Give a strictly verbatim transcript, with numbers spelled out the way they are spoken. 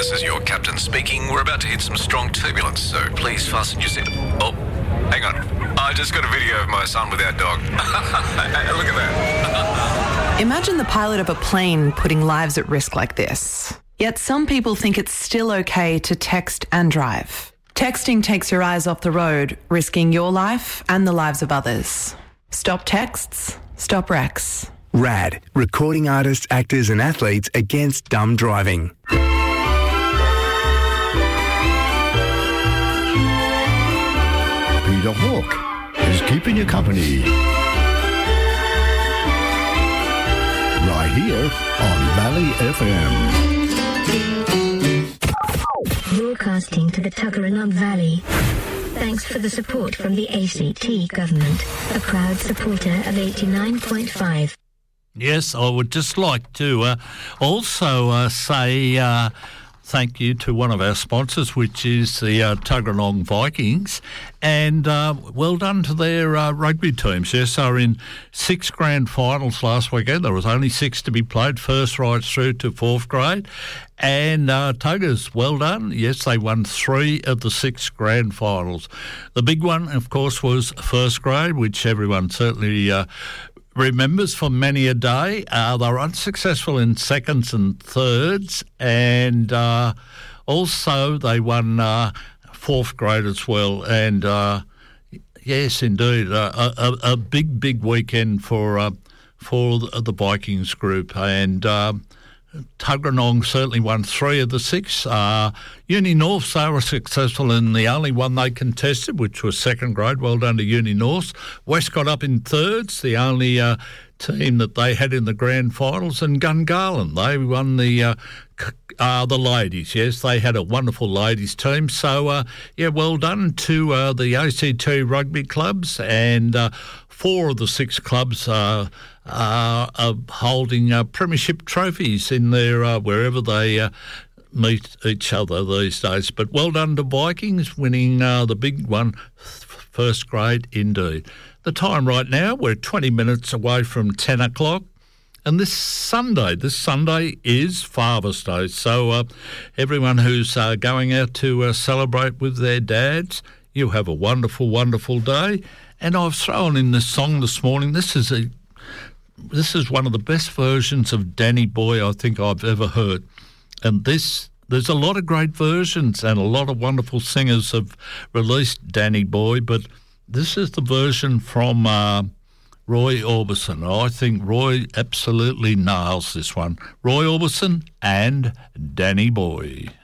this is your captain speaking. We're about to hit some strong turbulence, so please fasten your seat. Oh, hang on. I just got a video of my son with our dog. Look at that. Imagine the pilot of a plane putting lives at risk like this. Yet some people think it's still okay to text and drive. Texting takes your eyes off the road, risking your life and the lives of others. Stop texts, stop wrecks. RAD, recording artists, actors and athletes against dumb driving. Peter Hawke is keeping you company. Right here on Valley F M. Broadcasting to the Tuggeranong Valley. Thanks for the support from the A C T government, a proud supporter of eighty-nine point five. Yes, I would just like to uh, also uh, say uh, thank you to one of our sponsors, which is the uh, Tuggeranong Vikings, and uh, well done to their uh, rugby teams. Yes, they were in six grand finals last weekend. There was only six to be played, first right through to fourth grade. And uh, Tuggers, well done. Yes, they won three of the six grand finals. The big one, of course, was first grade, which everyone certainly uh, remembers for many a day. Uh, they were unsuccessful in seconds and thirds, and uh, also they won uh, fourth grade as well. And uh, yes, indeed, uh, a, a, a big, big weekend for uh, for the Vikings group. And uh, Tuggeranong certainly won three of the six. Uh, Uni North, they were successful in the only one they contested, which was second grade. Well done to Uni North. West got up in thirds, the only uh, team that they had in the grand finals. And Gungahlin, they won the uh, uh, the ladies. Yes, they had a wonderful ladies team. So, uh, yeah, well done to uh, the A C T rugby clubs, and uh, four of the six clubs uh, uh, are holding uh, premiership trophies in their uh, wherever they uh, meet each other these days. But well done to Vikings winning uh, the big one, first grade indeed. The time right now, we're twenty minutes away from ten o'clock. And this Sunday, this Sunday is Father's Day. So uh, everyone who's uh, going out to uh, celebrate with their dads, you have a wonderful, wonderful day. And I've thrown in this song this morning. This is a, this is one of the best versions of Danny Boy I think I've ever heard. And this, there's a lot of great versions, and a lot of wonderful singers have released Danny Boy, but this is the version from uh, Roy Orbison. I think Roy absolutely nails this one. Roy Orbison and Danny Boy.